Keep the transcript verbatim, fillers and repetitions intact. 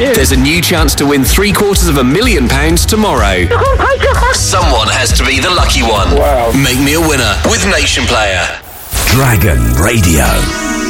you. There's a new chance to win three quarters of a million pounds tomorrow. Someone has to be the lucky one. Wow. Make me a winner with Nation Player. Dragon Radio.